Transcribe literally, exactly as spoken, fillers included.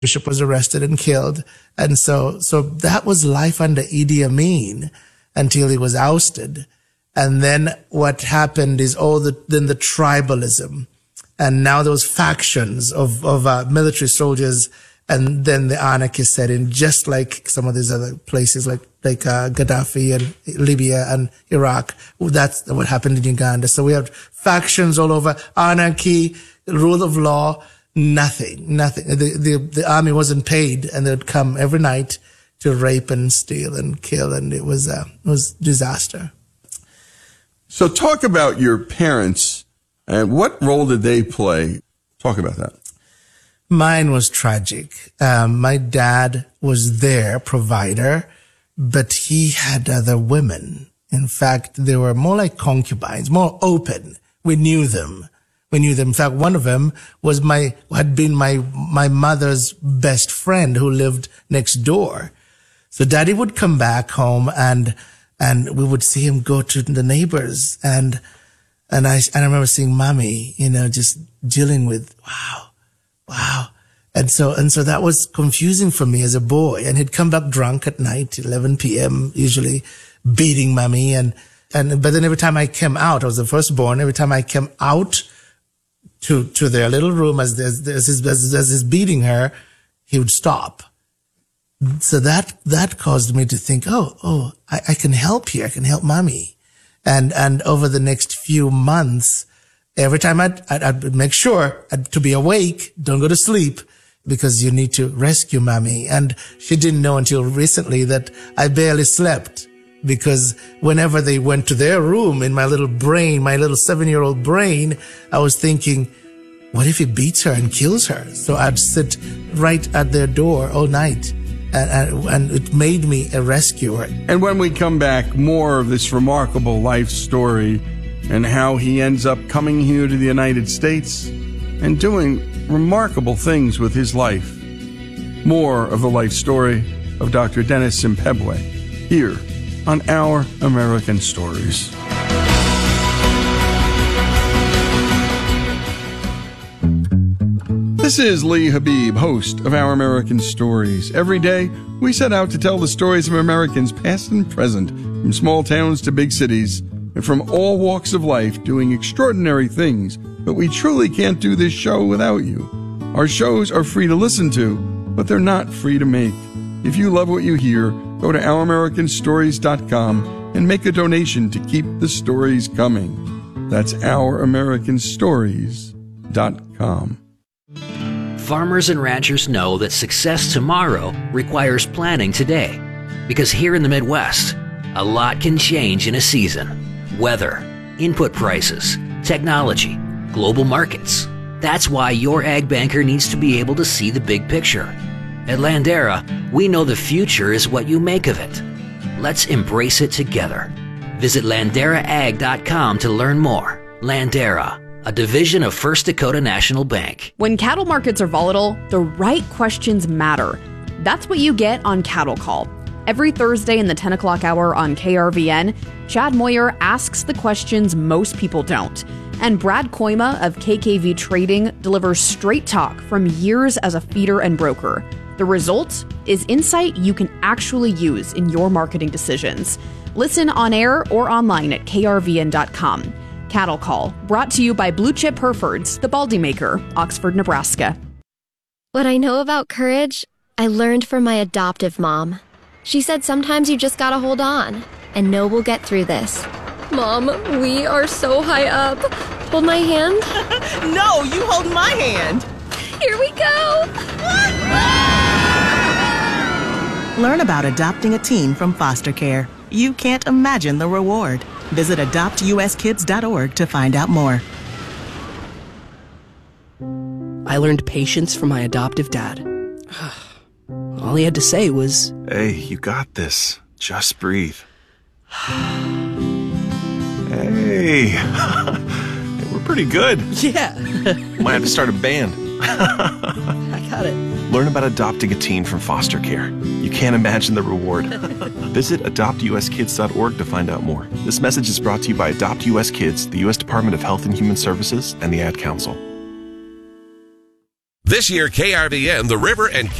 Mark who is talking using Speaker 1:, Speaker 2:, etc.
Speaker 1: Bishop was arrested and killed. And so, so that was life under Idi Amin until he was ousted. And then what happened is all the, then the tribalism. And now those factions of, of uh, military soldiers. And then the anarchists set in, just like some of these other places like, like, uh, Gaddafi and Libya and Iraq. That's what happened in Uganda. So we have factions all over, anarchy, rule of law. Nothing, nothing. The, the, the army wasn't paid, and they'd come every night to rape and steal and kill. And it was, uh, it was disaster.
Speaker 2: So talk about your parents and what role did they play? Talk about that.
Speaker 1: Mine was tragic. Um, my dad was their provider, but he had other women. In fact, they were more like concubines, more open. We knew them. We knew them. In fact, one of them was my, had been my, my mother's best friend who lived next door. So daddy would come back home and, and we would see him go to the neighbors. And, and I, and I remember seeing mommy, you know, just dealing with, wow, wow. And so, and so that was confusing for me as a boy. And he'd come back drunk at night, eleven p.m., usually beating mommy. And, and, but then every time I came out, I was the firstborn, every time I came out, to, to their little room as, as, as, as, as he's beating her, he would stop. So that, that caused me to think, oh, oh, I, I can help here. I can help mommy. And, and over the next few months, every time I'd, I'd, I'd make sure I'd, to be awake, don't go to sleep, because you need to rescue mommy. And she didn't know until recently that I barely slept, because whenever they went to their room, in my little brain, my little seven-year-old brain, I was thinking, what if he beats her and kills her? So I'd sit right at their door all night, and, and it made me a rescuer.
Speaker 2: And when we come back, more of this remarkable life story and how he ends up coming here to the United States and doing remarkable things with his life. More of the life story of Doctor Dennis Simpebwe here on Our American Stories. This is Lee Habib, host of Our American Stories. Every day, we set out to tell the stories of Americans past and present, from small towns to big cities, and from all walks of life, doing extraordinary things. But we truly can't do this show without you. Our shows are free to listen to, but they're not free to make. If you love what you hear, go to our american stories dot com and make a donation to keep the stories coming. That's our american stories dot com.
Speaker 3: Farmers and ranchers know that success tomorrow requires planning today. Because here in the Midwest, a lot can change in a season. Weather, input prices, technology, global markets. That's why your ag banker needs to be able to see the big picture. At Landera, we know the future is what you make of it. Let's embrace it together. Visit landera ag dot com to learn more. Landera, a division of First Dakota National Bank.
Speaker 4: When cattle markets are volatile, the right questions matter. That's what you get on Cattle Call. Every Thursday in the ten o'clock hour on K R V N, Chad Moyer asks the questions most people don't. And Brad Koima of K K V Trading delivers straight talk from years as a feeder and broker. The result is insight you can actually use in your marketing decisions. Listen on air or online at K R V N dot com. Cattle Call, brought to you by Blue Chip Herefords, the Baldy Maker, Oxford, Nebraska.
Speaker 5: What I know about courage, I learned from my adoptive mom. She said sometimes you just gotta hold on and know we'll get through this. Mom, we are so high up. Hold my hand.
Speaker 6: No, you hold my hand.
Speaker 5: Here we go.
Speaker 6: Learn about adopting a teen from foster care. You can't imagine the reward. Visit adopt u s kids dot org to find out more.
Speaker 7: I learned patience from my adoptive dad. All he had to say was,
Speaker 8: "Hey, you got this. Just breathe." Hey, we're pretty good.
Speaker 7: Yeah.
Speaker 8: Might have to start a band.
Speaker 7: I got it.
Speaker 8: Learn about adopting a teen from foster care. You can't imagine the reward. Visit adopt u s kids dot org to find out more. This message is brought to you by Adopt U S Kids, the U S Department of Health and Human Services, and the Ad Council.
Speaker 9: This year, K R V N, The River, and